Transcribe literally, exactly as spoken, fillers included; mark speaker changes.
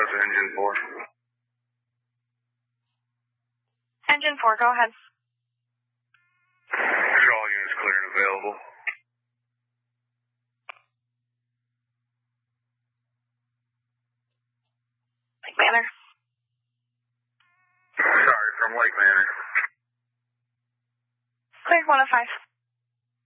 Speaker 1: go to engine four.
Speaker 2: Engine four, go ahead.
Speaker 1: All units clear and available.
Speaker 2: Lake Manor.
Speaker 1: Sorry, from Lake Manor.
Speaker 2: Clear one oh five.